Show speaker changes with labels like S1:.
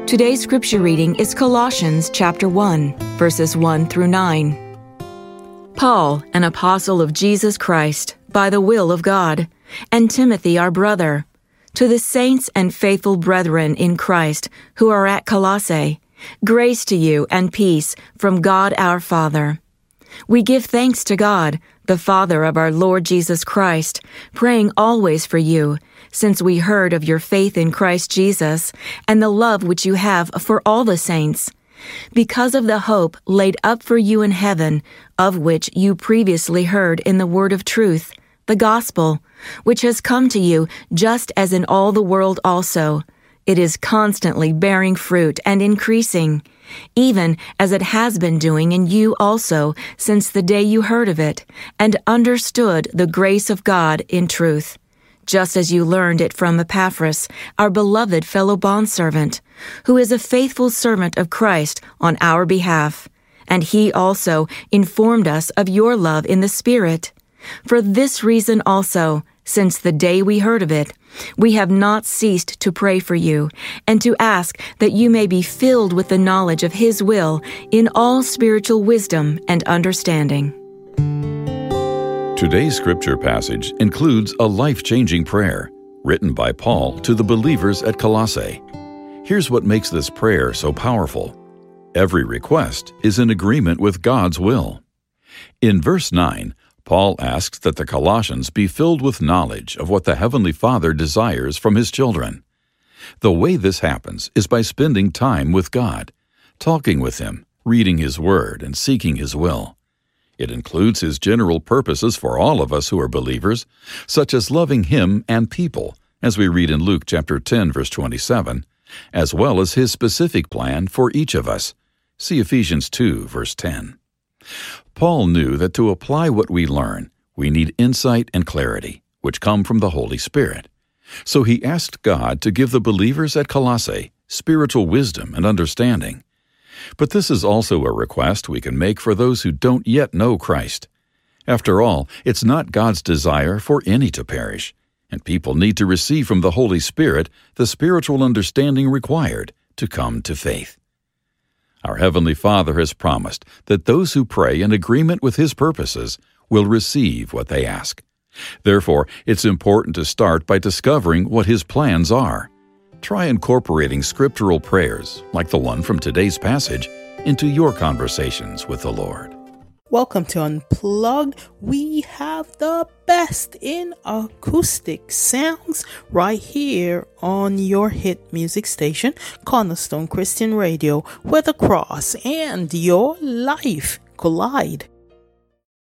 S1: Today's scripture reading is Colossians chapter 1, verses 1 through 9. Paul, an apostle of Jesus Christ, by the will of God, and Timothy our brother, to the saints and faithful brethren in Christ who are at Colossae, grace to you and peace from God our Father. We give thanks to God, the Father of our Lord Jesus Christ, praying always for you, since we heard of your faith in Christ Jesus and the love which you have for all the saints, because of the hope laid up for you in heaven, of which you previously heard in the word of truth, the gospel, which has come to you just as in all the world also. It is constantly bearing fruit and increasing, even as it has been doing in you also since the day you heard of it and understood the grace of God in truth, just as you learned it from Epaphras, our beloved fellow bondservant, who is a faithful servant of Christ on our behalf, and he also informed us of your love in the Spirit. For this reason also, since the day we heard of it, we have not ceased to pray for you and to ask that you may be filled with the knowledge of His will in all spiritual wisdom and understanding.
S2: Today's scripture passage includes a life-changing prayer written by Paul to the believers at Colossae. Here's what makes this prayer so powerful. Every request is in agreement with God's will. In verse 9, Paul asks that the Colossians be filled with knowledge of what the Heavenly Father desires from His children. The way this happens is by spending time with God, talking with Him, reading His Word, and seeking His will. It includes His general purposes for all of us who are believers, such as loving Him and people, as we read in Luke chapter 10, verse 27, as well as His specific plan for each of us. See Ephesians 2, verse 10. Paul knew that to apply what we learn, we need insight and clarity, which come from the Holy Spirit. So he asked God to give the believers at Colossae spiritual wisdom and understanding. But this is also a request we can make for those who don't yet know Christ. After all, it's not God's desire for any to perish, and people need to receive from the Holy Spirit the spiritual understanding required to come to faith. Our Heavenly Father has promised that those who pray in agreement with His purposes will receive what they ask. Therefore, it's important to start by discovering what His plans are. Try incorporating scriptural prayers, like the one from today's passage, into your conversations with the Lord.
S3: Welcome to Unplugged. We have the best in acoustic sounds right here on your hit music station, Cornerstone Christian Radio, where the cross and your life collide.